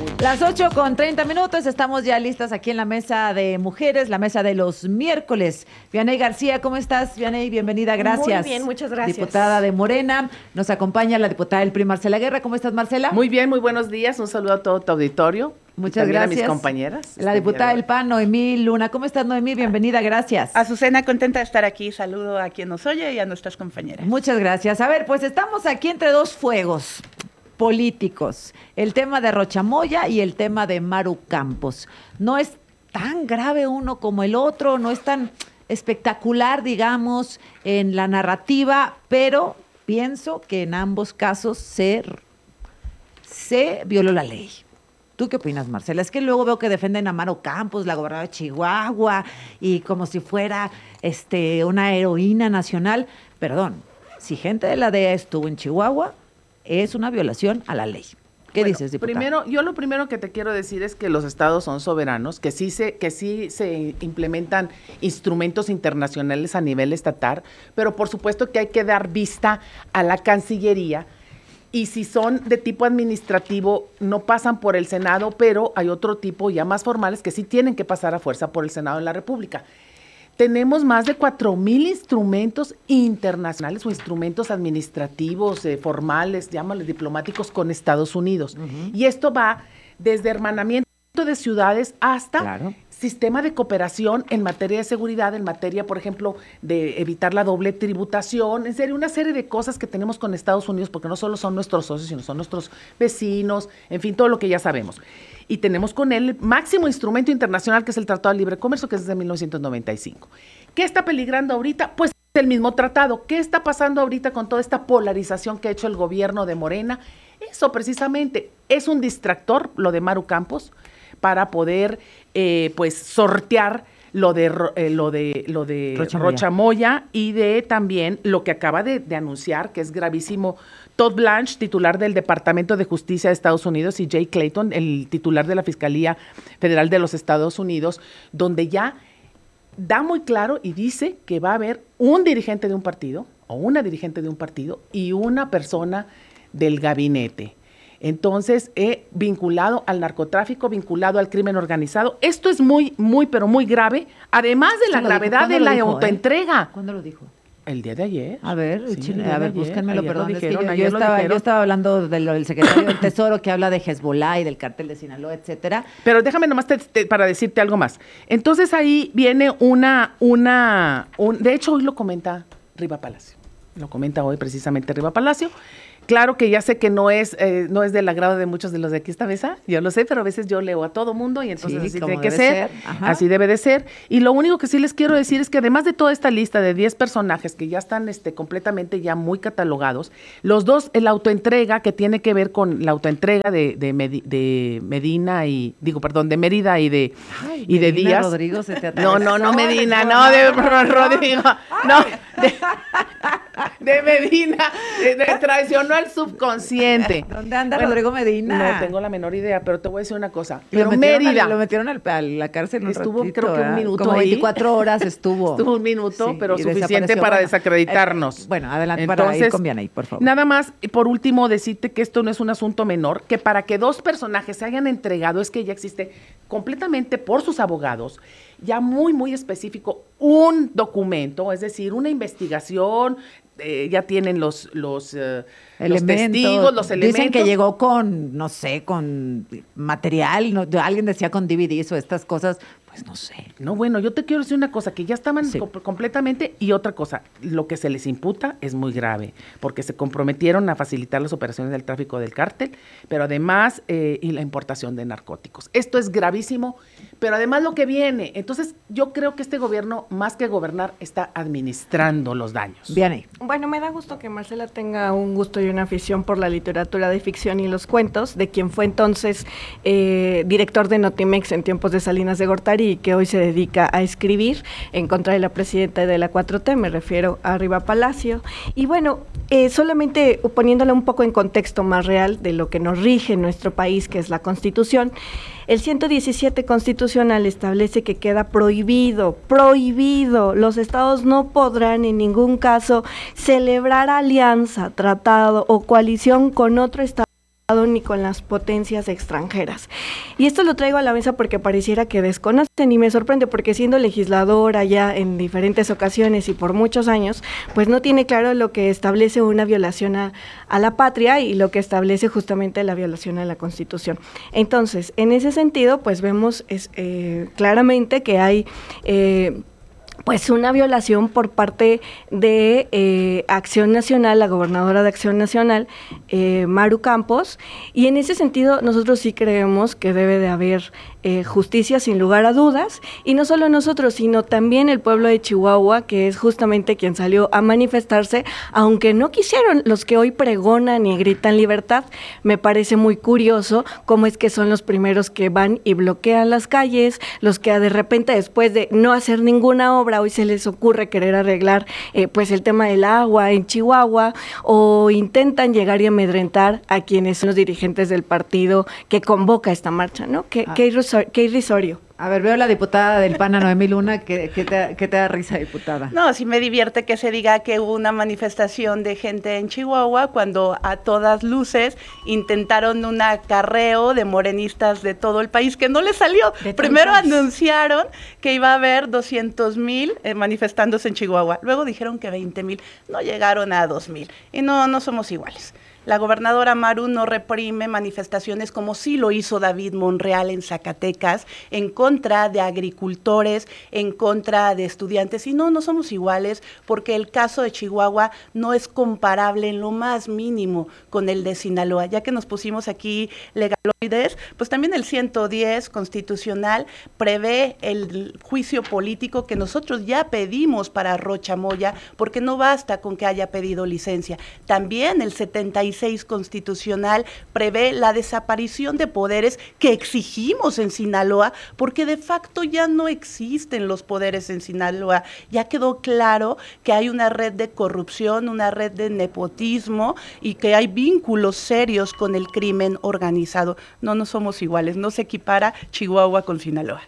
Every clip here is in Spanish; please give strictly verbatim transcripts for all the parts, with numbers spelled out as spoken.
Las ocho con treinta minutos, estamos ya listas aquí en la mesa de mujeres, la mesa de los miércoles. Vianey García, ¿cómo estás? Vianey, bienvenida, gracias. Muy bien, muchas gracias. Diputada de Morena, nos acompaña la diputada del P R I, Marcela Guerra. ¿Cómo estás, Marcela? Muy bien, muy buenos días, un saludo a todo tu auditorio. Muchas También gracias. a mis compañeras. La diputada del P A N, Noemí Luna. ¿Cómo estás, Noemí? Bienvenida, gracias. Azucena, contenta de estar aquí. Saludo a quien nos oye y a nuestras compañeras. Muchas gracias. A ver, pues estamos aquí entre dos fuegos políticos, el tema de Rochamoya y el tema de Maru Campos. No es tan grave uno como el otro, no es tan espectacular, digamos, en la narrativa, pero pienso que en ambos casos se, se violó la ley. ¿Tú qué opinas, Marcela? Es que luego veo que defienden a Maru Campos, la gobernadora de Chihuahua, y como si fuera este, una heroína nacional. Perdón, si gente de la D E A estuvo en Chihuahua, es una violación a la ley. ¿Qué bueno, dices, diputada? Primero, yo lo primero que te quiero decir es que los estados son soberanos, que sí se, que sí se implementan instrumentos internacionales a nivel estatal, pero por supuesto que hay que dar vista a la Cancillería. Y si son de tipo administrativo, no pasan por el Senado, pero hay otro tipo ya más formales que sí tienen que pasar a fuerza por el Senado de la República. Tenemos más de cuatro mil instrumentos internacionales o instrumentos administrativos, eh, formales, llámales diplomáticos, con Estados Unidos. Uh-huh. Y esto va desde hermanamiento de ciudades hasta claro. sistema de cooperación en materia de seguridad, en materia, por ejemplo, de evitar la doble tributación, en serio, una serie de cosas que tenemos con Estados Unidos, porque no solo son nuestros socios, sino son nuestros vecinos, en fin, todo lo que ya sabemos. Y tenemos con él el máximo instrumento internacional, que es el Tratado de Libre Comercio, que es desde mil novecientos noventa y cinco. ¿Qué está peligrando ahorita? Pues el mismo tratado. ¿Qué está pasando ahorita con toda esta polarización que ha hecho el gobierno de Morena? Eso precisamente es un distractor, lo de Maru Campos, para poder eh, pues sortear lo de eh, lo de lo de Rochamoya. Rochamoya y de también lo que acaba de, de anunciar, que es gravísimo, Todd Blanche, titular del Departamento de Justicia de Estados Unidos, y Jay Clayton, el titular de la Fiscalía Federal de los Estados Unidos, donde ya da muy claro y dice que va a haber un dirigente de un partido o una dirigente de un partido y una persona del gabinete. Entonces, eh, vinculado al narcotráfico, vinculado al crimen organizado. Esto es muy, muy, pero muy grave, además de la gravedad de la autoentrega. Eh? ¿Cuándo lo dijo? El día de ayer. A ver, sí, chile, a ver, búsquenmelo, perdón. Dijeron, es que yo, yo, estaba, yo estaba hablando de lo del secretario del Tesoro, que habla de Hezbollah y del cártel de Sinaloa, etcétera. Pero déjame nomás te, te, para decirte algo más. Entonces ahí viene una, una, un, de hecho hoy lo comenta Riva Palacio. Lo comenta hoy precisamente Riva Palacio. Claro que ya sé que no es eh, no es del agrado de muchos de los de aquí esta mesa, yo lo sé, pero a veces yo leo a todo mundo y entonces sí, así tiene que ser, ser. Así debe de ser. Y lo único que sí les quiero decir es que además de toda esta lista de diez personajes que ya están este, completamente ya muy catalogados, los dos, el autoentrega que tiene que ver con la autoentrega de, de, Medi, de Medina y, digo, perdón, de Mérida y de, Ay, y de Medina Díaz. Rodrigo se te no, no, no Medina, no, de Rodrigo, no, de, de Medina, de, de traicionó al subconsciente. ¿Dónde anda bueno, Rodrigo Medina? No tengo la menor idea, pero te voy a decir una cosa. Pero lo metieron Mérida. A, lo metieron al, a la cárcel un estuvo, ratito, creo que un ¿verdad? minuto Como ahí. veinticuatro horas estuvo. Estuvo un minuto, sí, pero suficiente para bueno, desacreditarnos. Eh, bueno, adelante. Entonces, para ir con Vianey, por favor. Nada más, y por último, decirte que esto no es un asunto menor, que para que dos personajes se hayan entregado es que ya existe completamente por sus abogados, ya muy, muy específico, un documento, es decir, una investigación. Eh, ya tienen los los, uh, los testigos, los elementos. Dicen que llegó con, no sé, con material, no, alguien decía con D V Ds o estas cosas, pues no sé. No, bueno, yo te quiero decir una cosa, que ya estaban sí. co- completamente, y otra cosa, lo que se les imputa es muy grave, porque se comprometieron a facilitar las operaciones del tráfico del cártel, pero además, eh, y la importación de narcóticos. Esto es gravísimo, pero además lo que viene, entonces yo creo que este gobierno, más que gobernar, está administrando los daños. Vianey. Bueno, me da gusto que Marcela tenga un gusto y una afición por la literatura de ficción y los cuentos, de quien fue entonces eh, director de Notimex en tiempos de Salinas de Gortari y que hoy se dedica a escribir en contra de la presidenta de la cuatro T, me refiero a Riva Palacio. Y bueno, eh, solamente poniéndole un poco en contexto más real de lo que nos rige en nuestro país, que es la Constitución, el ciento diecisiete constitucional establece que queda prohibido, prohibido, los estados no podrán en ningún caso celebrar alianza, tratado o coalición con otro estado ni con las potencias extranjeras. Y esto lo traigo a la mesa porque pareciera que desconocen y me sorprende porque siendo legisladora ya en diferentes ocasiones y por muchos años, pues no tiene claro lo que establece una violación a, a la patria y lo que establece justamente la violación a la Constitución. Entonces, en ese sentido, pues vemos es, eh, claramente que hay eh, pues una violación por parte de eh, Acción Nacional, la gobernadora de Acción Nacional, eh, Maru Campos, y en ese sentido nosotros sí creemos que debe de haber eh, justicia sin lugar a dudas, y no solo nosotros, sino también el pueblo de Chihuahua, que es justamente quien salió a manifestarse, aunque no quisieron los que hoy pregonan y gritan libertad. Me parece muy curioso cómo es que son los primeros que van y bloquean las calles, los que de repente después de no hacer ninguna obra, hoy se les ocurre querer arreglar eh, pues el tema del agua en Chihuahua, o intentan llegar y amedrentar a quienes son los dirigentes del partido que convoca esta marcha, ¿no? Qué, ah. qué, irrisorio, qué irrisorio. A ver, veo a la diputada del P A N, a Noemí Luna, que, que, te, que te da risa, diputada. No, sí me divierte que se diga que hubo una manifestación de gente en Chihuahua cuando a todas luces intentaron un acarreo de morenistas de todo el país, que no les salió. Primero anunciaron que iba a haber doscientos mil eh, manifestándose en Chihuahua, luego dijeron que veinte mil, no llegaron a dos mil, y no, no somos iguales. La gobernadora Maru no reprime manifestaciones como sí lo hizo David Monreal en Zacatecas, en contra de agricultores, en contra de estudiantes. Y no, no somos iguales, porque el caso de Chihuahua no es comparable en lo más mínimo con el de Sinaloa. Ya que nos pusimos aquí legaloides, pues también el ciento diez constitucional prevé el juicio político que nosotros ya pedimos para Rocha Moya, porque no basta con que haya pedido licencia. También el setenta y seis constitucional prevé la desaparición de poderes que exigimos en Sinaloa, porque de facto ya no existen los poderes en Sinaloa. Ya quedó claro que hay una red de corrupción, una red de nepotismo y que hay vínculos serios con el crimen organizado. No, no somos iguales, no se equipara Chihuahua con Sinaloa.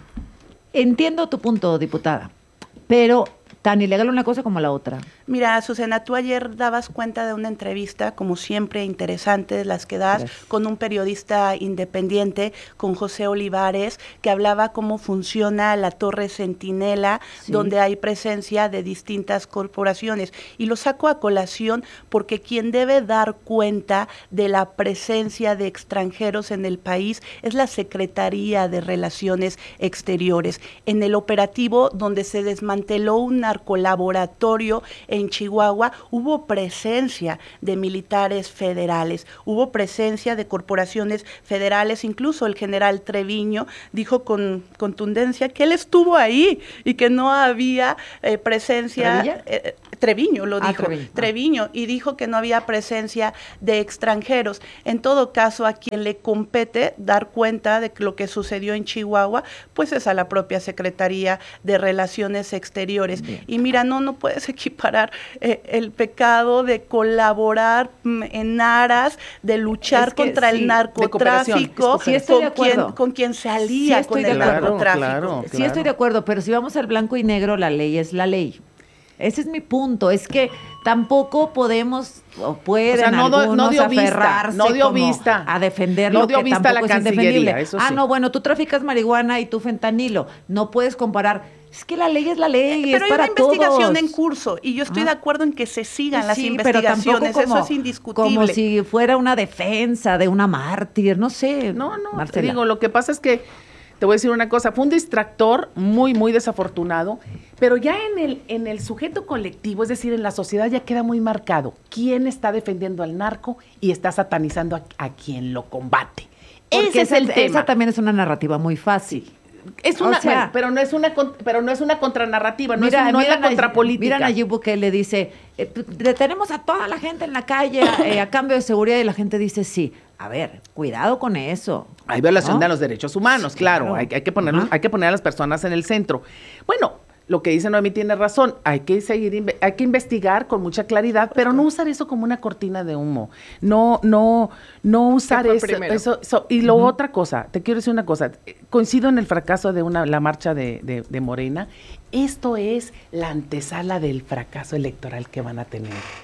Entiendo tu punto, diputada, pero tan ilegal una cosa como la otra. Mira, Susana, tú ayer dabas cuenta de una entrevista, como siempre, interesantes las que das, Gracias. Con un periodista independiente, con José Olivares, que hablaba cómo funciona la Torre Centinela, sí. donde hay presencia de distintas corporaciones. Y lo saco a colación porque quien debe dar cuenta de la presencia de extranjeros en el país es la Secretaría de Relaciones Exteriores. En el operativo donde se desmanteló un narcolaboratorio en Chihuahua, hubo presencia de militares federales, hubo presencia de corporaciones federales, incluso el general Treviño dijo con contundencia que él estuvo ahí y que no había eh, presencia, eh, Treviño lo dijo, ah, Treviño. Treviño, y dijo que no había presencia de extranjeros. En todo caso, a quien le compete dar cuenta de lo que sucedió en Chihuahua, pues es a la propia Secretaría de Relaciones Exteriores. Bien. Y mira, no, no puedes equiparar eh, el pecado de colaborar mm, en aras de luchar contra sí, el narcotráfico sí con, quien, con quien se alía sí con el claro, narcotráfico. Claro, claro. Sí estoy de acuerdo, pero si vamos al blanco y negro, la ley es la ley. Ese es mi punto, es que tampoco podemos o pueden o sea, no, algunos no dio aferrarse vista, no dio vista. a defender no lo dio que vista tampoco la es indefendible. Eso ah, sí. no, bueno, tú traficas marihuana y tú fentanilo. No puedes comparar. Es que la ley es la ley, pero es para hay una investigación todos. en curso y yo estoy ah. de acuerdo en que se sigan las sí, investigaciones, pero como, eso es indiscutible. Como si fuera una defensa de una mártir, no sé. No, no, Marcela. te digo, lo que pasa es que te voy a decir una cosa, fue un distractor muy, muy desafortunado, pero ya en el, en el sujeto colectivo, es decir, en la sociedad ya queda muy marcado quién está defendiendo al narco y está satanizando a, a quien lo combate. Porque Ese es el esa, tema. Esa también es una narrativa muy fácil. Es una, o sea, bueno, pero no es una, pero no es una contranarrativa, no mira, es, no es la contrapolítica. Mira, Nayib Bukele dice, eh, detenemos a toda la gente en la calle eh, a cambio de seguridad, y la gente dice sí. A ver, cuidado con eso. Hay violación ¿no? de los derechos humanos, sí, claro, claro. Hay, hay, que ponerlos, hay que poner a las personas en el centro. Bueno, lo que dice Noemí tiene razón, hay que seguir, hay que investigar con mucha claridad, pero no usar eso como una cortina de humo, no, no, no usar eso, eso, eso. Y lo uh-huh. otra cosa, te quiero decir una cosa, coincido en el fracaso de una, la marcha de, de, de Morena, esto es la antesala del fracaso electoral que van a tener.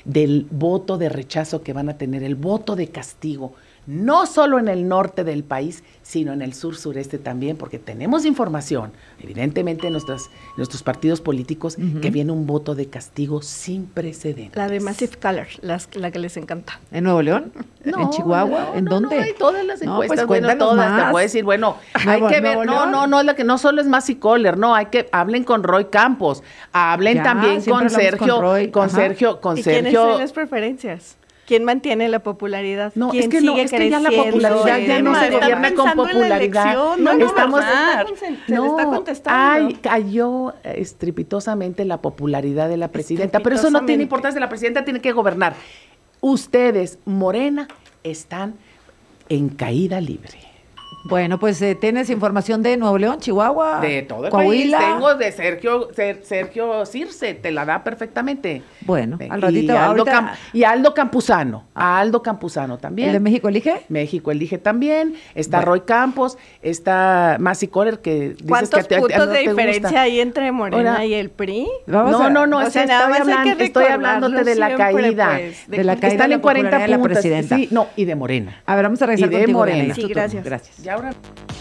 del voto de rechazo que van a tener, el voto de castigo, no solo en el norte del país, sino en el sur-sureste también, porque tenemos información, evidentemente en nuestras, nuestros partidos políticos, uh-huh. que viene un voto de castigo sin precedentes. La de Massive Color, las, la que les encanta. ¿En Nuevo León? No, ¿En Chihuahua? No, ¿En no, dónde? No, hay todas las encuestas, no, pues bueno, todas. más. Te puedo decir, bueno, Nuevo, hay que ver, no, no, no, la que no solo es Massive Color, no, hay que, hablen con Roy Campos, hablen ya, también con Sergio, con, Roy, con Sergio, con ¿Y Sergio. ¿Quiénes son las preferencias? ¿Quién mantiene la popularidad? No, ¿Quién es que sigue no, es que ya la popularidad ya no se gobierna con popularidad. No, no, no, estamos, se le está contestando. Ay, cayó estrepitosamente la popularidad de la presidenta, pero eso no tiene importancia, la presidenta tiene que gobernar. Ustedes, Morena, están en caída libre. Bueno, pues eh, ¿tienes información de Nuevo León, Chihuahua, de todo el Coahuila? país? Tengo de Sergio Ser, Sergio Circe, te la da perfectamente. Bueno, Ven, al ratito. Y Aldo, ahorita... Camp, y Aldo Campuzano, a Aldo Campuzano también. ¿El de México Elige? México Elige también. Está bueno. Roy Campos, está Massive Color, que dices ¿Cuántos que a, puntos a, a no de te diferencia gusta? hay entre Morena Ahora, y el P R I? Vamos no, a, no, no, o es sea, que nada estoy, más hay hablando, que estoy hablándote de la siempre, caída. pues, de, de la caída Están de en cuarenta la puntos. presidenta. Sí, no, y de Morena. A ver, vamos a regresar Y de contigo, Morena. Diana, Sí, tu turno. gracias. Gracias. Y ahora...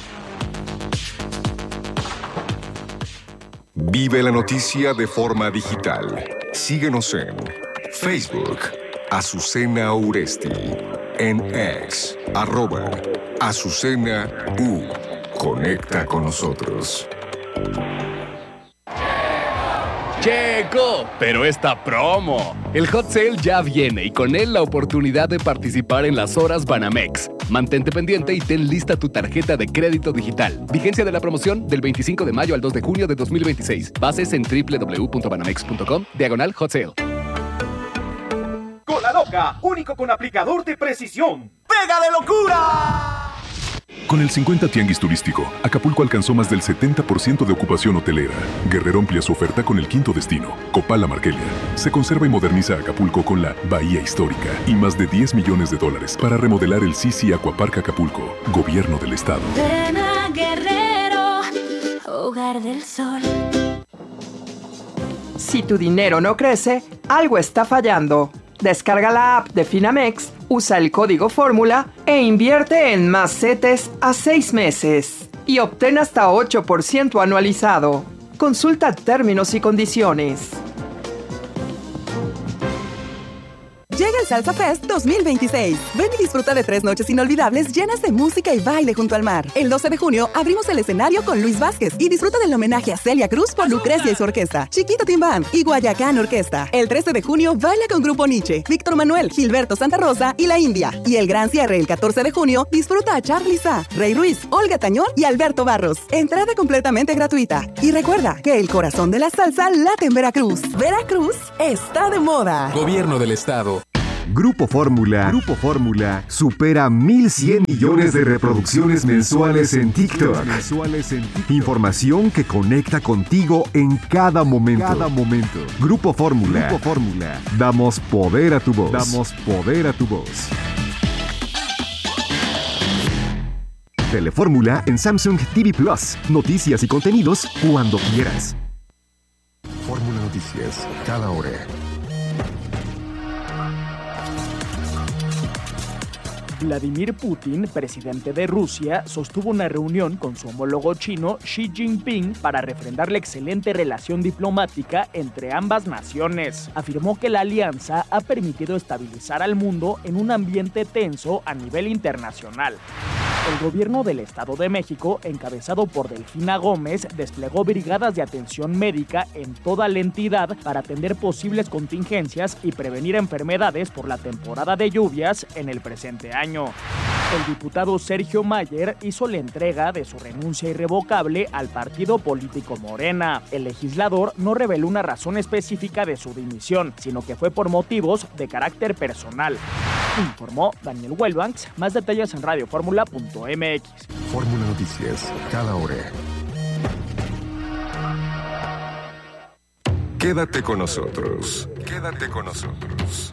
Vive la noticia de forma digital. Síguenos en Facebook, Azucena Uresti, en X, arroba Azucena U. Conecta con nosotros. Checo, pero esta promo. El Hot Sale ya viene y con él la oportunidad de participar en las horas Banamex. Mantente pendiente y ten lista tu tarjeta de crédito digital. Vigencia de la promoción del veinticinco de mayo al dos de junio de dos mil veintiséis. Bases en doble u doble u doble u punto banamex punto com, diagonal Hot Sale. Cola Loca, único con aplicador de precisión. ¡Pega de locura! Con el cincuenta Tianguis Turístico, Acapulco alcanzó más del setenta por ciento de ocupación hotelera. Guerrero amplía su oferta con el quinto destino, Copala Marquelia. Se conserva y moderniza Acapulco con la Bahía Histórica y más de diez millones de dólares para remodelar el Sisi Aquapark Acapulco, Gobierno del Estado. Ven a Guerrero, hogar del sol. Si tu dinero no crece, algo está fallando. Descarga la app de Finamex, usa el código fórmula e invierte en más CETES a seis meses y obtén hasta ocho por ciento anualizado. Consulta términos y condiciones. Llega el Salsa Fest dos mil veintiséis. Ven y disfruta de tres noches inolvidables llenas de música y baile junto al mar. El doce de junio abrimos el escenario con Luis Vázquez y disfruta del homenaje a Celia Cruz por Lucrecia y su orquesta, Chiquito Timbán y Guayacán Orquesta. El trece de junio baila con Grupo Nietzsche, Víctor Manuel, Gilberto Santa Rosa y La India. Y el gran cierre el catorce de junio disfruta a Charly Sá, Rey Ruiz, Olga Tañón y Alberto Barros. Entrada completamente gratuita. Y recuerda que el corazón de la salsa late en Veracruz. Veracruz está de moda. Gobierno del Estado. Grupo Fórmula, Grupo Fórmula supera mil cien millones de reproducciones mensuales en TikTok. Mensuales en TikTok. Información que conecta contigo en cada momento. Cada momento. Grupo Fórmula. Grupo Fórmula. Damos poder a tu voz. Damos poder a tu voz. Telefórmula en Samsung T V Plus. Noticias y contenidos cuando quieras. Fórmula Noticias, cada hora. Vladimir Putin, presidente de Rusia, sostuvo una reunión con su homólogo chino Xi Jinping para refrendar la excelente relación diplomática entre ambas naciones. Afirmó que la alianza ha permitido estabilizar al mundo en un ambiente tenso a nivel internacional. El gobierno del Estado de México, encabezado por Delfina Gómez, desplegó brigadas de atención médica en toda la entidad para atender posibles contingencias y prevenir enfermedades por la temporada de lluvias en el presente año. El diputado Sergio Mayer hizo la entrega de su renuncia irrevocable al partido político Morena. El legislador no reveló una razón específica de su dimisión, sino que fue por motivos de carácter personal. Informó Daniel Huelbanks. Más detalles en radio fórmula punto m x. Fórmula Noticias, cada hora. Quédate con nosotros. Quédate con nosotros.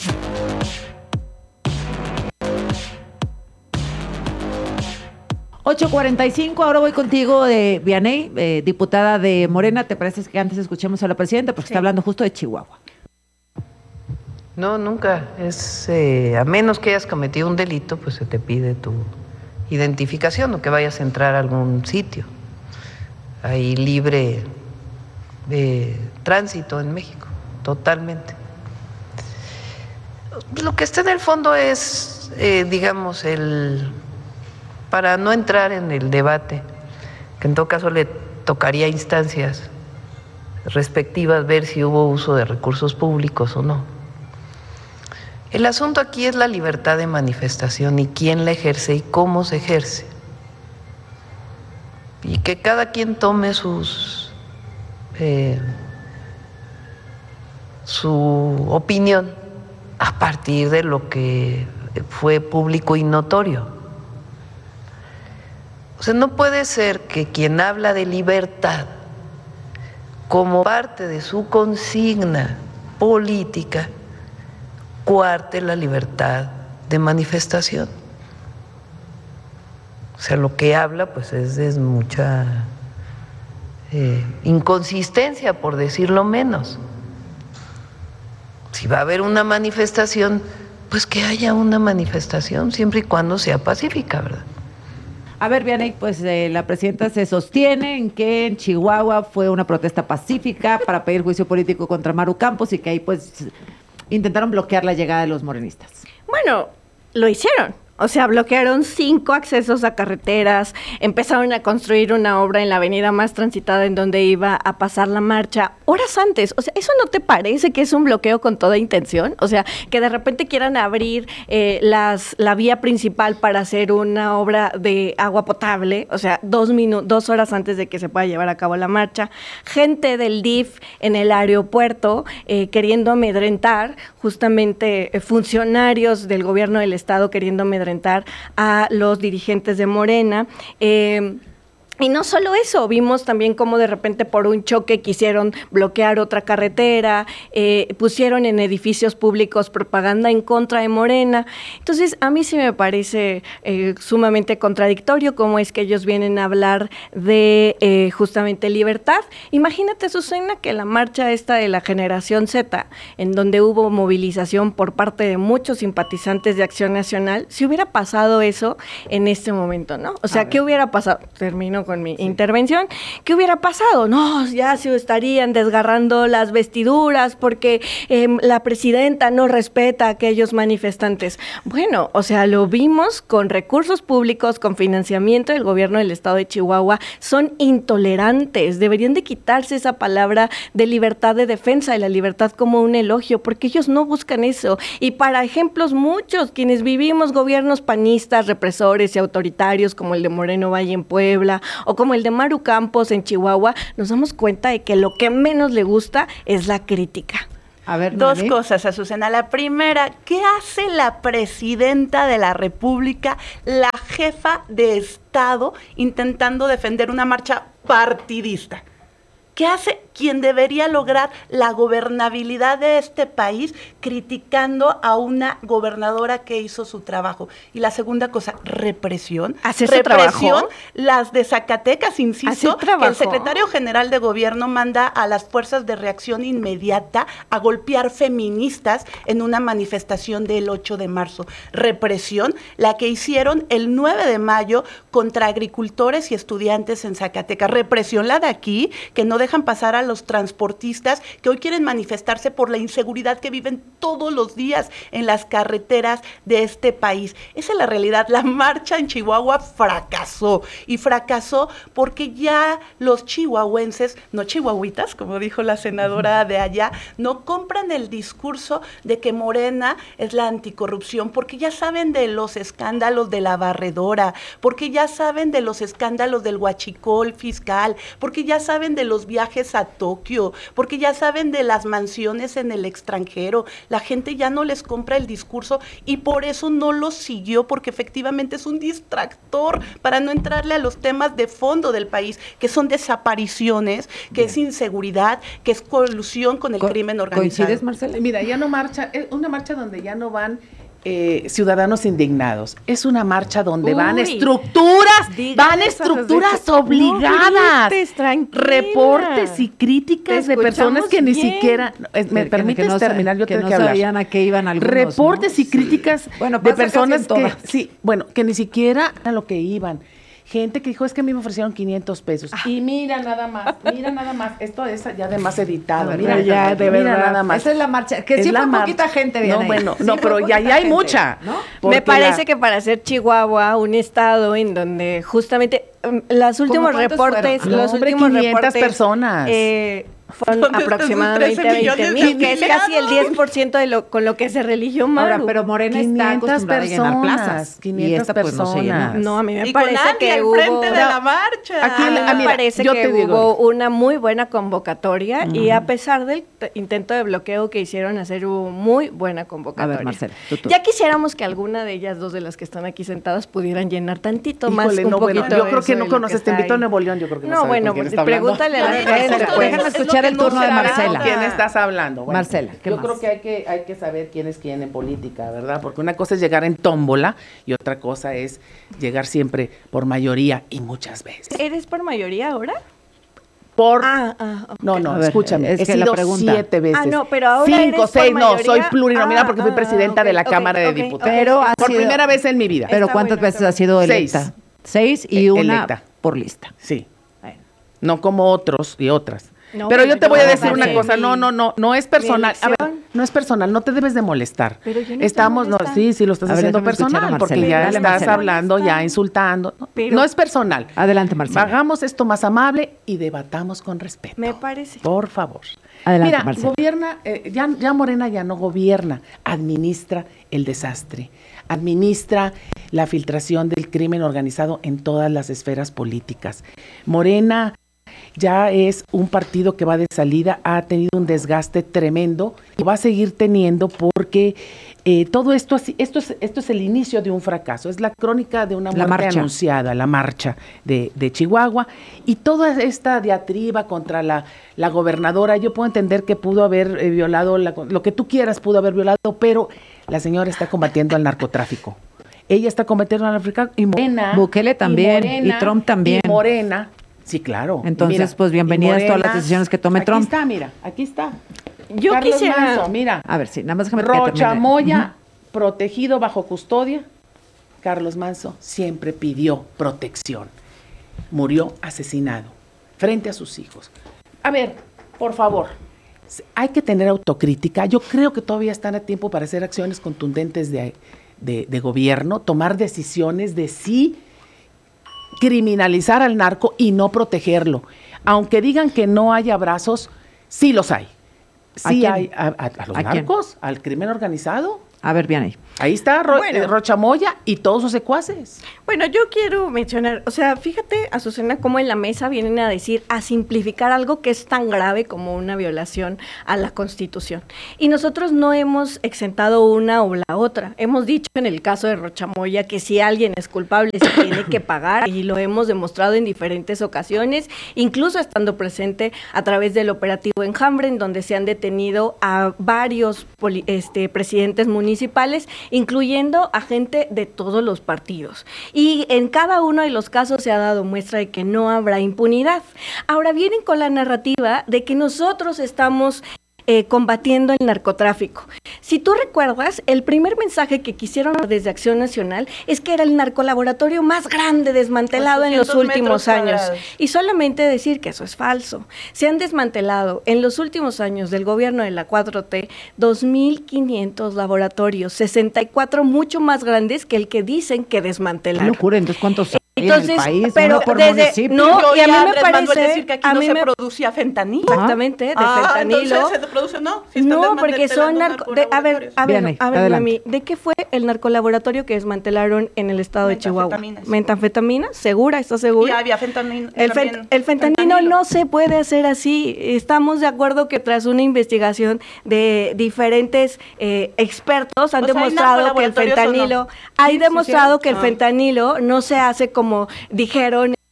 ocho cuarenta y cinco, ahora voy contigo de Vianey, eh, diputada de Morena. ¿Te parece que antes escuchemos a la presidenta? Porque sí. Está hablando justo de Chihuahua. No, nunca. Es eh, a menos que hayas cometido un delito, pues se te pide tu identificación o que vayas a entrar a algún sitio. Hay libre eh, tránsito en México, totalmente. Lo que está en el fondo es, eh, digamos, el para no entrar en el debate, que en todo caso le tocaría a instancias respectivas ver si hubo uso de recursos públicos o no. El asunto aquí es la libertad de manifestación y quién la ejerce y cómo se ejerce. Y que cada quien tome sus eh, su opinión a partir de lo que fue público y notorio. O sea, no puede ser que quien habla de libertad como parte de su consigna política coarte la libertad de manifestación. O sea, lo que habla pues es, es mucha eh, inconsistencia, por decirlo menos. Si va a haber una manifestación, pues que haya una manifestación, siempre y cuando sea pacífica, ¿verdad? A ver, Vianey, pues eh, la presidenta se sostiene en que en Chihuahua fue una protesta pacífica para pedir juicio político contra Maru Campos y que ahí pues intentaron bloquear la llegada de los morenistas. Bueno, lo hicieron. O sea, bloquearon cinco accesos a carreteras, empezaron a construir una obra en la avenida más transitada en donde iba a pasar la marcha horas antes. O sea, ¿eso no te parece que es un bloqueo con toda intención? O sea, que de repente quieran abrir eh, las la vía principal para hacer una obra de agua potable, o sea, dos minu- dos horas antes de que se pueda llevar a cabo la marcha. Gente del D I F en el aeropuerto eh, queriendo amedrentar, justamente eh, funcionarios del gobierno del estado queriendo amedrentar a los dirigentes de Morena. Eh, Y no solo eso, vimos también cómo de repente por un choque quisieron bloquear otra carretera, eh, pusieron en edificios públicos propaganda en contra de Morena. Entonces, a mí sí me parece eh, sumamente contradictorio cómo es que ellos vienen a hablar de eh, justamente libertad. Imagínate, Susana, que la marcha esta de la Generación Z, en donde hubo movilización por parte de muchos simpatizantes de Acción Nacional, si hubiera pasado eso en este momento, ¿no? O sea, ¿qué hubiera pasado? Termino con mi sí. intervención. ¿Qué hubiera pasado? No, ya se estarían desgarrando las vestiduras porque eh, la presidenta no respeta a aquellos manifestantes. Bueno, o sea, lo vimos con recursos públicos, con financiamiento del gobierno del estado de Chihuahua. Son intolerantes. Deberían de quitarse esa palabra de libertad de defensa, de la libertad como un elogio, porque ellos no buscan eso. Y para ejemplos muchos, quienes vivimos gobiernos panistas, represores y autoritarios como el de Moreno Valle en Puebla o como el de Maru Campos en Chihuahua, nos damos cuenta de que lo que menos le gusta es la crítica. A ver, Dos ¿vale? cosas, Azucena. La primera, ¿qué hace la presidenta de la República, la jefa de Estado, intentando defender una marcha partidista? ¿Qué hace quien debería lograr la gobernabilidad de este país criticando a una gobernadora que hizo su trabajo? Y la segunda cosa, represión. ¿Hace su represión? Trabajo? Las de Zacatecas, insisto, que el secretario general de gobierno manda a las fuerzas de reacción inmediata a golpear feministas en una manifestación del ocho de marzo. Represión, la que hicieron el nueve de mayo contra agricultores y estudiantes en Zacatecas. Represión la de aquí, que no dejan pasar a los transportistas que hoy quieren manifestarse por la inseguridad que viven todos los días en las carreteras de este país. Esa es la realidad. La marcha en Chihuahua fracasó y fracasó porque ya los chihuahuenses, no chihuahuitas, como dijo la senadora de allá, no compran el discurso de que Morena es la anticorrupción, porque ya saben de los escándalos de la barredora, porque ya saben de los escándalos del huachicol fiscal, porque ya saben de los viajes a Tokio, porque ya saben de las mansiones en el extranjero. La gente ya no les compra el discurso y por eso no lo siguió, porque efectivamente es un distractor para no entrarle a los temas de fondo del país, que son desapariciones, que Bien. es inseguridad, que es colusión con el Co- crimen organizado. ¿Coincides, Marcela? Mira, ya no marcha, es una marcha donde ya no van eh, Ciudadanos Indignados. Es una marcha donde Uy, van estructuras, van esas estructuras de- obligadas, No grites, tranquila. reportes y críticas Te de personas que ni escuchamos siquiera, eh, me Que- permites que no sa- terminar, yo que tengo no que hablar. sabían a qué iban algunos, Reportes ¿no? y críticas Bueno, de pasa casi personas en que, todas. sí, bueno, que ni siquiera a lo que iban. Gente que dijo, es que a mí me ofrecieron quinientos pesos. Y mira nada más, mira nada más. Esto es ya además editado. A ver, mira, ya, de mira verdad. nada más. Esa es la marcha, que Es sí la fue marcha. poquita gente, bien No, ahí. bueno, Sí no, fue pero ya, poquita ya hay gente, mucha. ¿no? Porque Me parece la- que para ser Chihuahua un estado en donde justamente um, los últimos cuántos reportes, fueron? los No, hombre, últimos quinientas reportes personas. eh, fueron ¿Dónde están sus aproximadamente trece millones veinte de mil, que es casi el afiliados? diez por ciento de lo con lo que se religió Maru. Ahora, pero Morena está quinientas acostumbrada a llenar personas, plazas. Y quinientas esta, pues, no se llenó. personas. No, a mí me Y con parece Andy que al hubo frente de la marcha. Aquí a mí Ah, me mira, parece yo que te digo. hubo una muy buena convocatoria y a pesar del t- intento de bloqueo que hicieron hacer hubo muy buena convocatoria. A ver, Marcela, tú, tú. Ya quisiéramos que alguna de ellas dos de las que están aquí sentadas pudieran llenar tantito más, Híjole, un no, bueno, poquito yo creo eso que de no lo conoces, te está invito a ahí. Nuevo León, yo creo que no, No, sabes bueno, con quién pues está hablando. pregúntale a la Déjame gente, escuchar- pues. Déjame es lo escuchar que el no turno de será Marcela. con quién estás hablando. Bueno, Marcela, ¿qué yo más? creo que hay que hay que saber quién es quién en política, ¿verdad? Porque una cosa es llegar en tómbola y otra cosa es llegar siempre por mayoría y muchas veces. ¿Eres por mayoría ahora? Por Ah, ah, ok. No, no, A ver, escúchame, es he que la sido pregunta- siete veces. Ah, no, pero ahora Cinco, eres por seis, no, mayoría. soy plurinominal Ah, porque fui ah, presidenta ok, de la ok, Cámara ok, de Diputados. Pero ha por sido- primera vez en mi vida. Pero Está ¿cuántas bueno, veces está ha sido bueno. electa? Seis. Seis y Eh, una electa. por lista. Sí, Bueno. no como otros y otras. No, pero bueno, yo te yo voy a voy a decir una hacer cosa, mi- no, no, no, no es personal. A ver, elección. no es personal, no te debes de molestar. Pero yo no estoy Estamos, no, molestando. sí, sí, lo estás A ver, haciendo déjame escuchar a personal, porque Marcela. ya Dale, estás Marcela. hablando, ya insultando. No, Pero- no es personal. Adelante, Marcela. Hagamos esto más amable y debatamos con respeto. Me parece. Por favor. Adelante, Mira, Marcela. gobierna, eh, ya, ya Morena ya no gobierna, administra el desastre, administra la filtración del crimen organizado en todas las esferas políticas. Morena ya es un partido que va de salida, ha tenido un desgaste tremendo y va a seguir teniendo porque eh, todo esto, así- esto, es, esto es el inicio de un fracaso, es la crónica de una La muerte marcha. anunciada, la marcha de, de Chihuahua, y toda esta diatriba contra la, la gobernadora, yo puedo entender que pudo haber eh, violado, la- lo que tú quieras pudo haber violado, pero la señora está combatiendo al narcotráfico. Ella está combatiendo al narcotráfico y Morena. Bukele también, y, Morena, y Trump también. Y Morena. Sí, claro. Entonces, Mira, pues, bienvenidas y todas las decisiones que tome Trump. Aquí está, mira, aquí está. Yo Carlos quisiera- Manzo, mira. A ver, sí, nada más déjame que termine. Rochamoya, protegido bajo custodia. Carlos Manzo siempre pidió protección. Murió asesinado frente a sus hijos. A ver, por favor, s- hay que tener autocrítica. Yo creo que todavía están a tiempo para hacer acciones contundentes de, de- de gobierno, tomar decisiones de sí criminalizar al narco y no protegerlo. Aunque digan que no hay abrazos, sí los hay. ¿A Sí quién? hay a, a- a los ¿A quién? narcos, al crimen organizado. A ver, bien ahí. Ahí está Ro- Bueno. eh, Rochamoya y todos sus secuaces. Bueno, yo quiero mencionar, o sea, fíjate, Azucena, cómo en la mesa vienen a decir, a simplificar algo que es tan grave como una violación a la Constitución. Y nosotros no hemos exentado una o la otra. Hemos dicho en el caso de Rochamoya que si alguien es culpable se tiene que pagar y lo hemos demostrado en diferentes ocasiones, incluso estando presente a través del operativo Enjambre, en donde se han detenido a varios poli- este, presidentes municipales, incluyendo a gente de todos los partidos. Y en cada uno de los casos se ha dado muestra de que no habrá impunidad. Ahora vienen con la narrativa de que nosotros estamos eh, combatiendo el narcotráfico. Si tú recuerdas, el primer mensaje que quisieron dar desde Acción Nacional es que era el narcolaboratorio más grande desmantelado en los ochocientos últimos metros años. cuadrados. Y solamente decir que eso es falso. Se han desmantelado en los últimos años del gobierno de la cuatro T dos mil quinientos laboratorios, sesenta y cuatro mucho más grandes que el que dicen que Qué desmantelaron. locura, entonces ¿cuántos hay Entonces, en el país? pero Uno por desde- municipio. no, Yo y a mí oí me Andrés Manuel parece- decir que aquí a no mí se me- producía fentanilo. Exactamente, de Ah, fentanilo. entonces se produce, no. Si están No, porque son desmantelando narco... de- a ver, a ver, Bien ahí, a ver, adelante. Mami, ¿de qué fue el narcolaboratorio que desmantelaron en el estado de Chihuahua? Metanfetaminas. ¿Metanfetamina? ¿Segura? ¿Estás segura? Y había fentanilo. El, fen- el fentanilo no se puede hacer así. Estamos de acuerdo que tras una investigación de diferentes eh, expertos han O sea, ¿hay demostrado que el narcolaboratorios o no? fentanilo, hay Sí, sí, demostrado sí. que el Ah. fentanilo no se hace como dijeron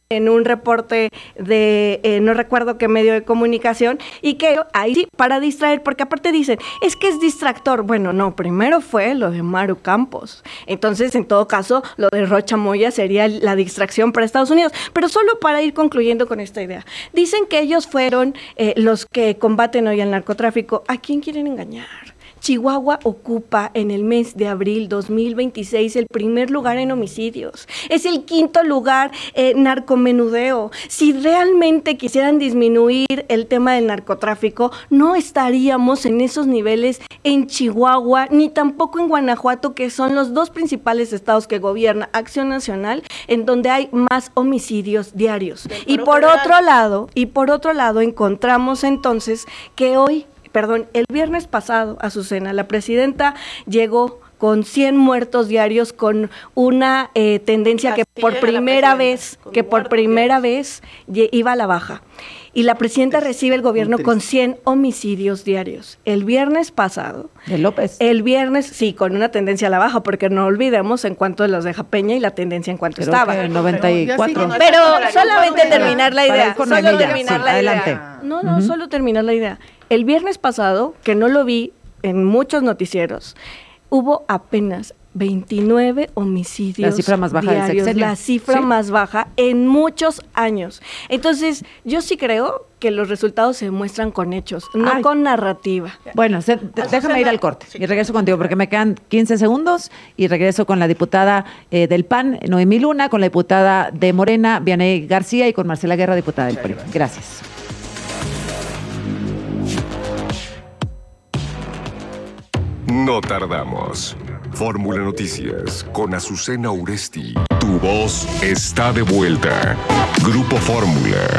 en un reporte de eh, no recuerdo qué medio de comunicación, y que ahí sí, para distraer, porque aparte dicen, es que es distractor. Bueno, no, primero fue lo de Maru Campos. Entonces, en todo caso, lo de Rocha Moya sería la distracción para Estados Unidos. Pero solo para ir concluyendo con esta idea. Dicen que ellos fueron eh, los que combaten hoy al narcotráfico. ¿A quién quieren engañar? Chihuahua ocupa en el mes de abril dos mil veintiséis el primer lugar en homicidios. Es el quinto lugar en narcomenudeo. Si realmente quisieran disminuir el tema del narcotráfico, no estaríamos en esos niveles en Chihuahua, ni tampoco en Guanajuato, que son los dos principales estados que gobierna Acción Nacional, en donde hay más homicidios diarios. Y por otro lado, y por otro lado, encontramos entonces que hoy Perdón, el viernes pasado, Azucena, la presidenta llegó con cien muertos diarios, con una eh, tendencia que por primera vez, que por primera vez iba a la baja. Y la presidenta recibe el gobierno con cien homicidios diarios. El viernes pasado. De López. El viernes, sí, con una tendencia a la baja, porque no olvidemos en cuanto los deja Peña y la tendencia en cuanto Creo estaba. Que noventa y cuatro. Pero solamente terminar la idea. Solo terminar la idea. No, no, uh-huh. solo terminar la idea. El viernes pasado, que no lo vi en muchos noticieros, hubo apenas veintinueve homicidios la cifra más baja diarios, del sexenio. La cifra ¿Sí? más baja en muchos años. Entonces, yo sí creo que los resultados se muestran con hechos, no Ay. con narrativa. Bueno, se, déjame ir al corte y regreso contigo porque me quedan quince segundos y regreso con la diputada eh, del P A N, Noemí Luna, con la diputada de Morena, Vianey García, y con Marcela Guerra, diputada del P R I. Gracias. No tardamos. Fórmula Noticias con Azucena Uresti. Tu voz está de vuelta. Grupo Fórmula.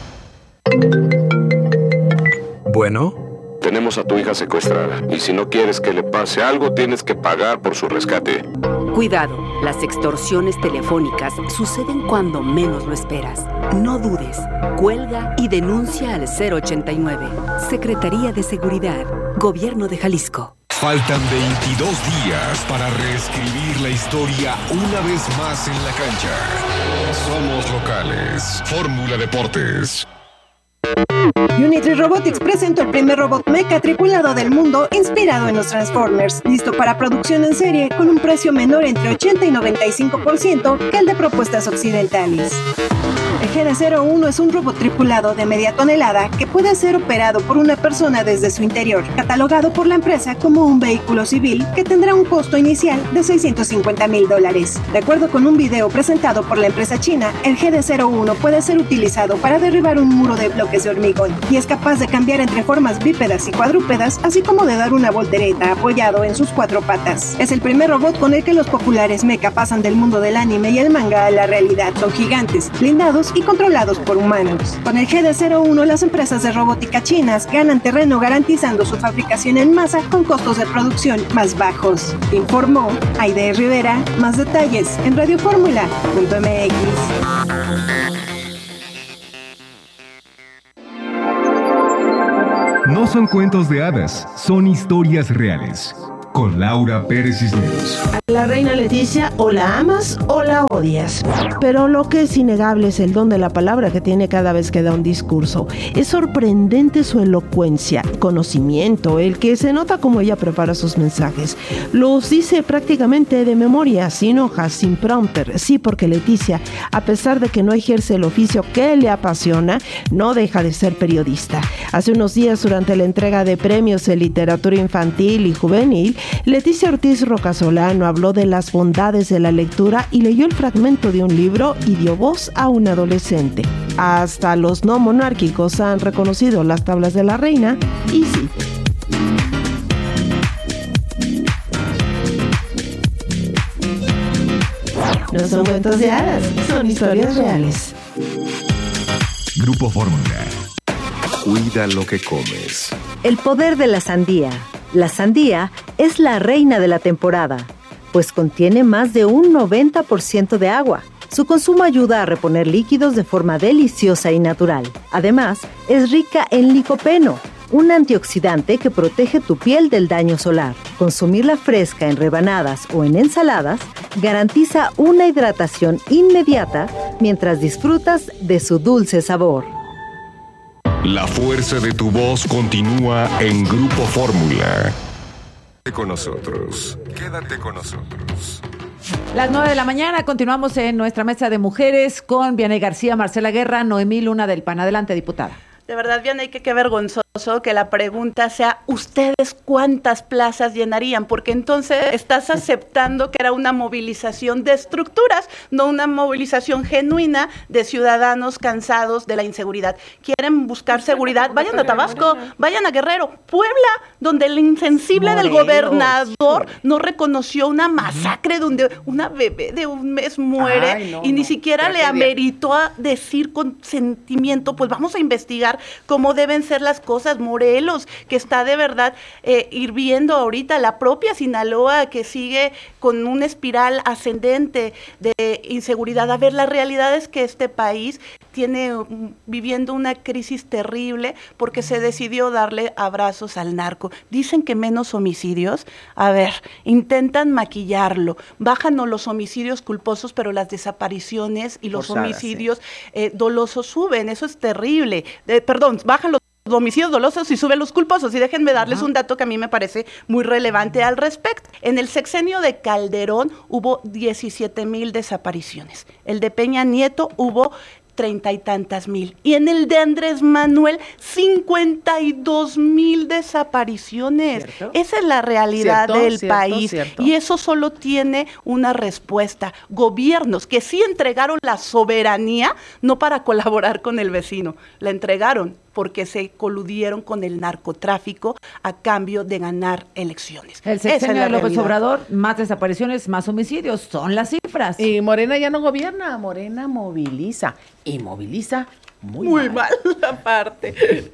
Bueno. Tenemos a tu hija secuestrada y si no quieres que le pase algo, tienes que pagar por su rescate. Cuidado, las extorsiones telefónicas suceden cuando menos lo esperas. No dudes, cuelga y denuncia al cero ochenta y nueve. Secretaría de Seguridad, Gobierno de Jalisco. Faltan veintidós días para reescribir la historia una vez más en la cancha. Somos locales. Fórmula Deportes. Unitry Robotics presentó el primer robot mecha tripulado del mundo inspirado en los Transformers, listo para producción en serie con un precio menor entre ochenta y noventa y cinco por ciento que el de propuestas occidentales. El G D cero uno es un robot tripulado de media tonelada que puede ser operado por una persona desde su interior, catalogado por la empresa como un vehículo civil que tendrá un costo inicial de seiscientos cincuenta mil dólares. De acuerdo con un video presentado por la empresa china, el G D cero uno puede ser utilizado para derribar un muro de bloques de hormigón y es capaz de cambiar entre formas bípedas y cuadrúpedas, así como de dar una voltereta apoyado en sus cuatro patas. Es el primer robot con el que los populares mecha pasan del mundo del anime y el manga a la realidad. Son gigantes, blindados y controlados por humanos. Con el G D cero uno, las empresas de robótica chinas ganan terreno garantizando su fabricación en masa con costos de producción más bajos. Informó Aide Rivera. Más detalles en radioformula punto m x. No son cuentos de hadas, son historias reales. Con Laura Pérez Cisneros. A la reina Leticia o la amas o la odias. Pero lo que es innegable es el don de la palabra que tiene cada vez que da un discurso. Es sorprendente su elocuencia, conocimiento, el que se nota como ella prepara sus mensajes. Los dice prácticamente de memoria, sin hojas, sin prompter. Sí, porque Leticia, a pesar de que no ejerce el oficio que le apasiona, no deja de ser periodista. Hace unos días, durante la entrega de premios de literatura infantil y juvenil, Leticia Ortiz Rocasolano habló de las bondades de la lectura y leyó el fragmento de un libro y dio voz a un adolescente. Hasta los no monárquicos han reconocido las tablas de la reina y sí. No son cuentos de hadas, son historias reales. Grupo Fórmula. Cuida lo que comes. El poder de la sandía. La sandía es la reina de la temporada, pues contiene más de un noventa por ciento de agua. Su consumo ayuda a reponer líquidos de forma deliciosa y natural. Además, es rica en licopeno, un antioxidante que protege tu piel del daño solar. Consumirla fresca en rebanadas o en ensaladas garantiza una hidratación inmediata mientras disfrutas de su dulce sabor. La fuerza de tu voz continúa en Grupo Fórmula. Con nosotros. Quédate con nosotros. Las nueve de la mañana, continuamos en nuestra mesa de mujeres con Vianey García, Marcela Guerra, Noemí Luna del P A N. Adelante, diputada. De verdad, Vianey, que qué vergonzoso que la pregunta sea, ¿ustedes cuántas plazas llenarían? Porque entonces estás aceptando que era una movilización de estructuras, no una movilización genuina de ciudadanos cansados de la inseguridad. ¿Quieren buscar seguridad? Vayan a Tabasco, vayan a Guerrero, Puebla, donde el insensible del gobernador no reconoció una masacre donde una bebé de un mes muere. Ay, no, y ni no, siquiera le ameritó a decir con sentimiento, pues vamos a investigar cómo deben ser las cosas. Morelos, que está de verdad eh, hirviendo ahorita, la propia Sinaloa, que sigue con una espiral ascendente de inseguridad. A ver, la realidad es que este país tiene um, viviendo una crisis terrible porque se decidió darle abrazos al narco. Dicen que menos homicidios. A ver, intentan maquillarlo. Bajan los homicidios culposos, pero las desapariciones y los Forzadas, homicidios sí. eh, dolosos suben. Eso es terrible. Eh, perdón, bajan los homicidios dolosos y suben los culposos. Y déjenme darles Ajá. un dato que a mí me parece muy relevante al respecto. En el sexenio de Calderón hubo diecisiete mil desapariciones. El de Peña Nieto hubo treinta y tantas mil. Y en el de Andrés Manuel, cincuenta y dos mil desapariciones. ¿Cierto? Esa es la realidad ¿Cierto? del cierto, país. Cierto. Y eso solo tiene una respuesta. Gobiernos que sí entregaron la soberanía, no para colaborar con el vecino, la entregaron porque se coludieron con el narcotráfico a cambio de ganar elecciones. El sexenio de López Obrador, más desapariciones, más homicidios, son las cifras. Y Morena ya no gobierna, Morena moviliza, y moviliza muy, muy mal. mal la parte.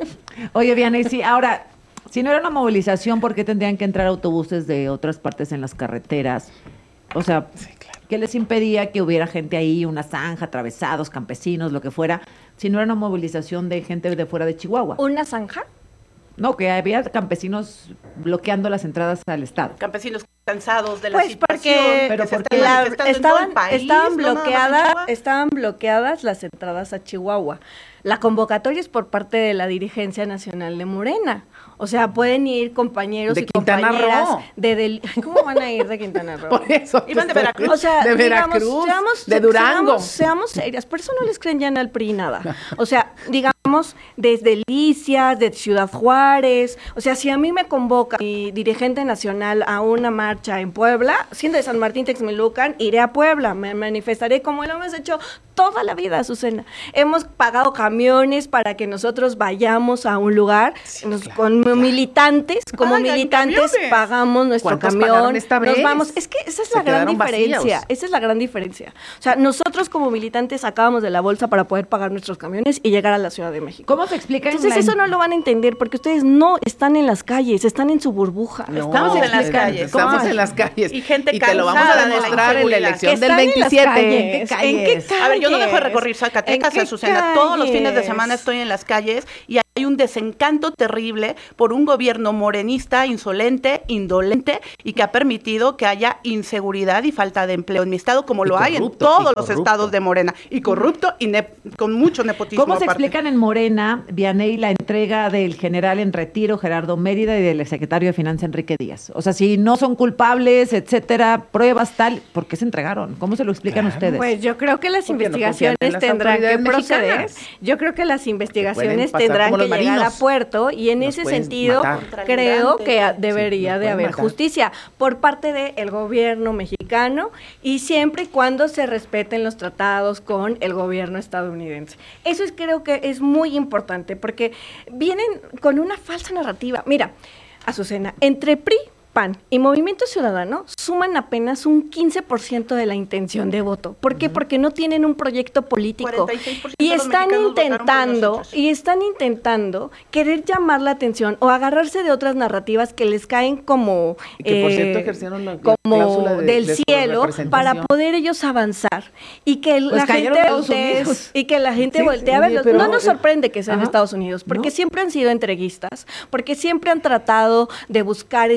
Oye, Vianey, sí, ahora, si no era una movilización, ¿por qué tendrían que entrar autobuses de otras partes en las carreteras? O sea, sí, claro. ¿Qué les impedía que hubiera gente ahí, una zanja, atravesados, campesinos, lo que fuera, si no era una movilización de gente de fuera de Chihuahua? ¿Una zanja? No, que había campesinos bloqueando las entradas al estado. Campesinos cansados de la pues situación. Porque, pero porque la, estaban, país, estaban, no bloqueadas, estaban bloqueadas las entradas a Chihuahua. La convocatoria es por parte de la dirigencia nacional de Morena. O sea, pueden ir compañeros de y Quintana compañeras Roo. de del... ¿Cómo van a ir de Quintana Roo? Por eso. Iban de Veracruz. O sea, de digamos, Veracruz, seamos, de Durango. Seamos, seamos serias. Por eso no les creen ya en el P R I nada. O sea, digamos, desde Delicias, de Ciudad Juárez. O sea, si a mí me convoca mi dirigente nacional a una marcha en Puebla, siendo de San Martín Texmelucan, iré a Puebla. Me manifestaré como lo hemos hecho toda la vida, Azucena. Hemos pagado camiones para que nosotros vayamos a un lugar sí, nos, claro, con claro. militantes, como Pagan militantes camiones. Pagamos nuestro camión, esta vez? Nos vamos. Es que esa es Se la gran diferencia, vacíos. Esa es la gran diferencia. O sea, nosotros como militantes sacábamos de la bolsa para poder pagar nuestros camiones y llegar a la Ciudad de México. ¿Cómo se explica? Entonces eso no lo van a entender porque ustedes no están en las calles, están en su burbuja. No, estamos en las calles. Estamos en las calles. Y gente y te lo vamos a demostrar en la elección del veintisiete. ¿En qué calles? A ver, yo no dejo de recorrer Zacatecas, Azucena. Todos los fines de semana estoy en las calles y hay un desencanto terrible por un gobierno morenista, insolente, indolente y que ha permitido que haya inseguridad y falta de empleo en mi estado, como y lo corrupto, hay en todos los estados de Morena. Y corrupto y ne- con mucho nepotismo. ¿Cómo se aparte. explican en Morena, Vianey, la entrega del general en retiro, Gerardo Mérida, y del secretario de Finanzas, Enrique Díaz? O sea, si no son culpables, etcétera, pruebas tal, ¿por qué se entregaron? ¿Cómo se lo explican claro. ustedes? Pues yo creo que las Porque investigaciones no tendrán que proceder. Mexicanas. Yo creo que las investigaciones tendrán que llegar a puerto y en ese sentido matar. creo que debería sí, de haber matar. justicia por parte del gobierno mexicano y siempre y cuando se respeten los tratados con el gobierno estadounidense. Eso es, creo que es muy importante porque vienen con una falsa narrativa. Mira, Azucena, entre P R I, P A N y Movimiento Ciudadano suman apenas un quince por ciento de la intención de voto. ¿Por qué? Uh-huh. Porque no tienen un proyecto político y están intentando y están intentando querer llamar la atención o agarrarse de otras narrativas que les caen como y que, por eh, cierto, ejercieron la, como la de, del de cielo para poder ellos avanzar y que pues la gente voltee y que la gente sí, voltee a verlos. No nos sorprende que sean Ajá. Estados Unidos porque ¿no? siempre han sido entreguistas, porque siempre han tratado de buscar este espacio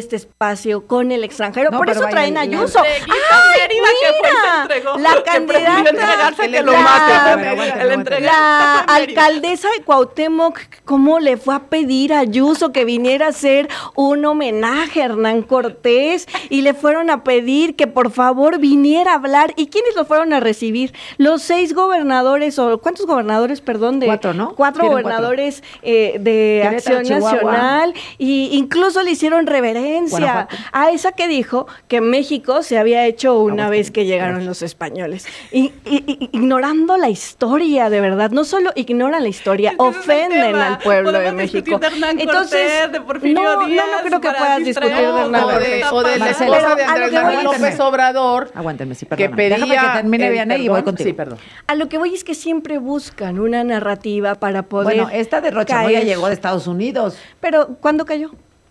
espacio con el extranjero. No, Por pero eso vaya, traen la- a Ayuso. ¡Ay, Mérida, que fue y se entregó! La Que prefirió candidata, entregarse que lo la- mate. Bueno, aguántame, El aguántame. entregar- La está en Mérida. alcaldesa de Cuauhtémoc, ¿cómo le fue a pedir a Ayuso que viniera a hacer un homenaje a Hernán Cortés? Y le fueron a pedir que por favor viniera a hablar. ¿Y quiénes lo fueron a recibir? Los seis gobernadores, o ¿cuántos gobernadores, perdón? De, Cuatro, ¿no? Cuatro Tienen gobernadores eh, de Querétaro, Acción Chihuahua. Nacional. Y incluso le hicieron reverencia Guanajuato. a esa que dijo que México se había hecho una vez que llegaron los españoles. Y, y- y- ignorando la historia, de verdad. No solo ignoran la historia, Es que ese es el ofenden tema. al pueblo de Podemos discutir México. de Hernán Entonces, Cortés, de Porfirio no, no, Díaz, no creo que para puedas discutir de distraer. Hernán O de, Cortés. o de la Marcelo, esposa de a lo Andrés que voy- Manuel López Obrador, Aguántenme, sí, que perdóname. pedía... Déjame que termine el Vianey y voy perdón. contigo. Sí, perdón. A lo que voy es que siempre buscan una narrativa para poder. Bueno, esta de Rochamoya caer. llegó de Estados Unidos. Pero, ¿cuándo cayó?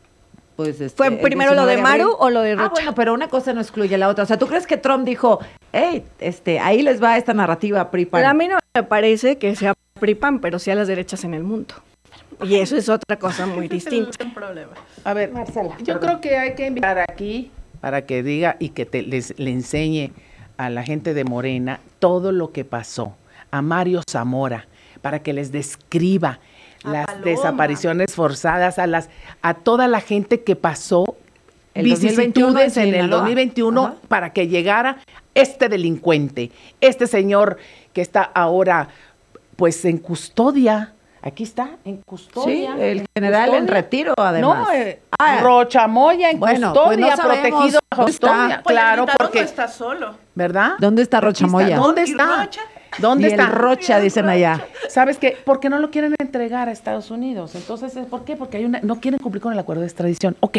Pues este, ¿Fue el primero lo de diecinueve Maru abril. o lo de Rocha? Ah, bueno, pero una cosa no excluye la otra. O sea, ¿tú crees que Trump dijo, hey, este, ahí les va esta narrativa P R I PAN? Pero a mí no me parece que sea P R I PAN, pero sí a las derechas en el mundo. Y eso es otra cosa muy distinta. A ver, yo creo que hay que invitar aquí para que diga y que te, les, le enseñe a la gente de Morena todo lo que pasó, a Mario Zamora, para que les describa A las Paloma. desapariciones forzadas, a las a toda la gente que pasó El dos mil veintiuno vicisitudes en en el Sinaloa. dos mil veintiuno Ajá. para que llegara este delincuente, este señor que está ahora pues en custodia. Aquí está, en Sí, custodia. el general en custodia. retiro, además. No, eh, Ah, Rochamoya en bueno, custodia, pues no sabemos protegido bajo dónde está. custodia. Pues Claro, el Quintaro porque, no está solo. ¿verdad? ¿Dónde está Aquí Rochamoya? ¿Dónde ¿Y está? Rocha? ¿Dónde Y está? el Rocha, dicen allá. ¿Sabes qué? ¿Por qué no lo quieren entregar a Estados Unidos? Entonces, ¿por qué? Porque hay una, no quieren cumplir con el acuerdo de extradición. Ok,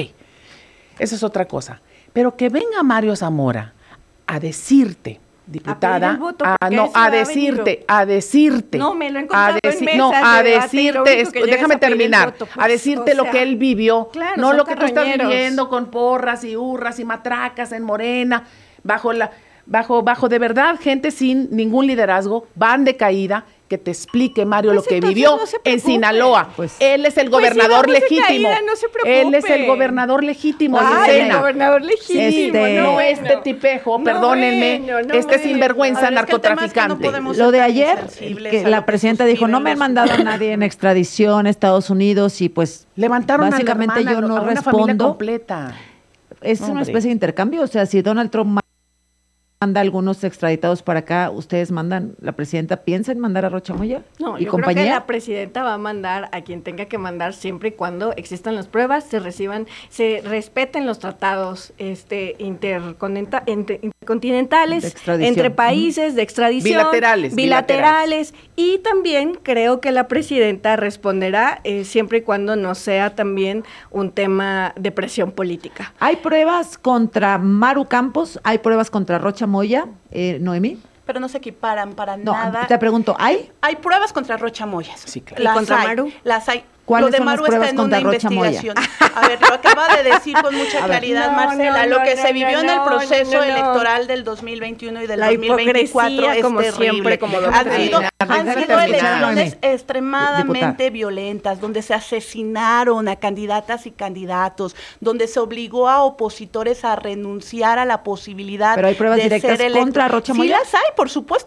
eso es otra cosa. Pero que venga Mario Zamora a decirte, diputada, A pedir el voto, a, porque no, eso a ha decirte, venido. a decirte, No, me lo he a encontrado en deci- mesas no, de a debate y lo decirte, único es- que llega es déjame a pedir el terminar, voto, a pues, decirte o lo sea, que él vivió, claro, no son lo que tú estás carroñeros. viviendo con porras y hurras y matracas en Morena, bajo la, bajo, bajo de verdad gente sin ningún liderazgo, van de caída. Que te explique, Mario, Pues lo que entonces vivió no se en preocupe. Sinaloa. Pues- él es el Pues si gobernador vamos de legítimo. caída, no se Él es el preocupe. gobernador legítimo. Ay, Azucena. el gobernador legítimo. Este- No no, este bueno. tipejo, No, perdónenme, bueno, no, este bueno. sinvergüenza A ver, es que el tema es que no narcotraficante. podemos Lo de ser tan ayer, insensibles que a la lo que presidenta dijo, no me han suscriben mandado a los nadie en extradición a Estados Unidos y pues Levantaron básicamente a la hermana, yo no a una familia respondo. completa. Es una Hombre. especie de intercambio, o sea, si Donald Trump ma- manda a algunos extraditados para acá, ustedes mandan, la presidenta piensa en mandar a Rochamoya No, y yo compañía. creo que la presidenta va a mandar a quien tenga que mandar siempre y cuando existan las pruebas, se reciban, se respeten los tratados este interconenta- entre- intercontinentales De extradición. entre países de extradición, Bilaterales, bilaterales, y también creo que la presidenta responderá eh, siempre y cuando no sea también un tema de presión política. Hay pruebas contra Maru Campos, hay pruebas contra Rocha Moya, eh, Noemí. Pero no se equiparan para No, nada. te pregunto, ¿hay? Hay pruebas contra Rocha Moyas. Sí, claro. ¿Y Las contra hay, Maru? Las hay. ¿Cuáles Lo de son las Maru pruebas está en contra una Rocha Moya? investigación. A ver, lo acaba de decir con mucha A ver. claridad No, Marcela. no, lo no, que no, se vivió no, en el no, proceso no, no. electoral del dos mil veintiuno y del La dos mil veinticuatro hipocresía, es como terrible. siempre, como han doctrina. sido, Terminar, han déjame sido terminar, elecciones Noemí. extremadamente Diputada. violentas, donde se asesinaron a candidatas y candidatos, donde se obligó a opositores a renunciar a la posibilidad Pero hay pruebas de directas ser electos. contra Rocha Sí Moya. las hay, por supuesto